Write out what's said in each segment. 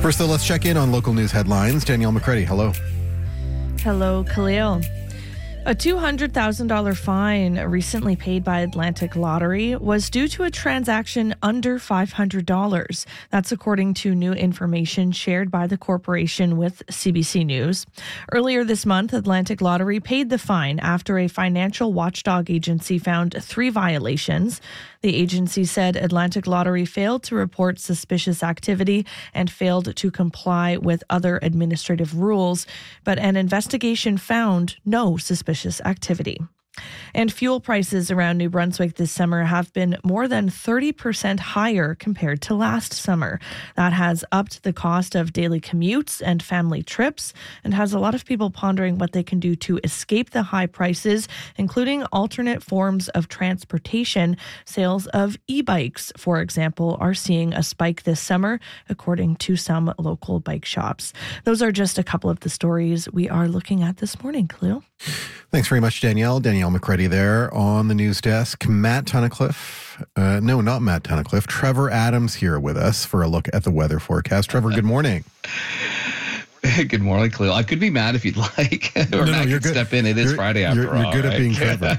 First, though, let's check in on local news headlines. Danielle McCready, hello. Hello, Khalil. A $200,000 fine recently paid by Atlantic Lottery was due to a transaction under $500. That's according to new information shared by the corporation with CBC News. Earlier this month, Atlantic Lottery paid the fine after a financial watchdog agency found 3 violations. The agency said Atlantic Lottery failed to report suspicious activity and failed to comply with other administrative rules, but an investigation found no suspicious activity. And fuel prices around New Brunswick this summer have been more than 30% higher compared to last summer. That has upped the cost of daily commutes and family trips and has a lot of people pondering what they can do to escape the high prices, including alternate forms of transportation. Sales of e-bikes, for example, are seeing a spike this summer, according to some local bike shops. Those are just a couple of the stories we are looking at this morning, Khalil. Thanks very much, Danielle. Danielle McCready there on the news desk. Matt Tunnicliffe. No, not Matt Tunnicliffe. Trevor Adams here with us for a look at the weather forecast. Trevor, good morning. Good morning, Khalil. I could be mad if you'd like, or Matt could step in. It is Friday after all. You're good at being Trevor.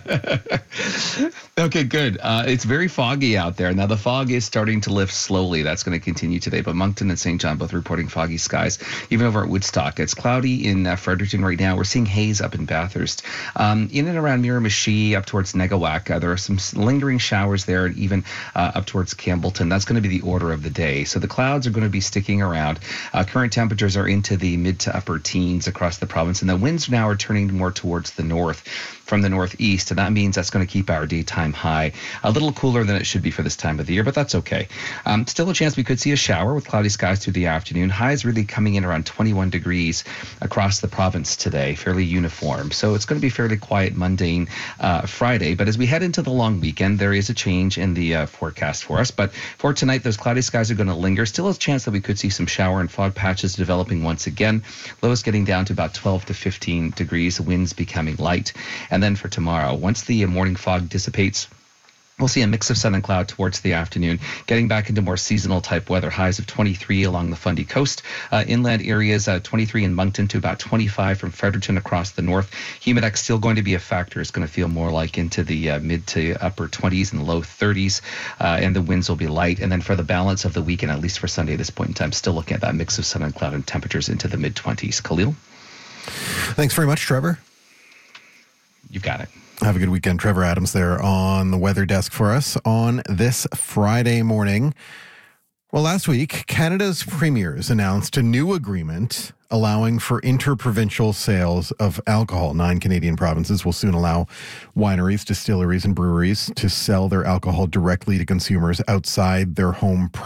Okay, good. It's very foggy out there. Now, the fog is starting to lift slowly. That's going to continue today. But Moncton and St. John both reporting foggy skies. Even over at Woodstock, it's cloudy in Fredericton right now. We're seeing haze up in Bathurst. In and around Miramichi, up towards Negawak, there are some lingering showers there, and even up towards Campbellton. That's going to be the order of the day. So the clouds are going to be sticking around. Current temperatures are into the mid to upper teens across the province, and the winds now are turning more towards the north from the northeast, and that means that's going to keep our daytime high a little cooler than it should be for this time of the year, but that's okay. Still a chance we could see a shower with cloudy skies through the afternoon. Highs really coming in around 21 degrees across the province today, fairly uniform. So it's going to be fairly quiet, mundane Friday, but as we head into the long weekend, there is a change in the forecast for us. But for tonight, those cloudy skies are going to linger. Still a chance that we could see some shower and fog patches developing once again. Lows getting down to about 12 to 15 degrees, winds becoming light. And then for tomorrow, once the morning fog dissipates, we'll see a mix of sun and cloud towards the afternoon, getting back into more seasonal type weather. Highs of 23 along the Fundy Coast. Inland areas, 23 in Moncton to about 25 from Fredericton across the north. Humidex still going to be a factor. It's going to feel more like into the mid to upper 20s and low 30s, and the winds will be light. And then for the balance of the weekend, at least for Sunday at this point in time, still looking at that mix of sun and cloud and temperatures into the mid 20s. Khalil? Thanks very much, Trevor. You've got it. Have a good weekend. Trevor Adams there on the weather desk for us on this Friday morning. Well, last week, Canada's premiers announced a new agreement allowing for interprovincial sales of alcohol. 9 Canadian provinces will soon allow wineries, distilleries, and breweries to sell their alcohol directly to consumers outside their home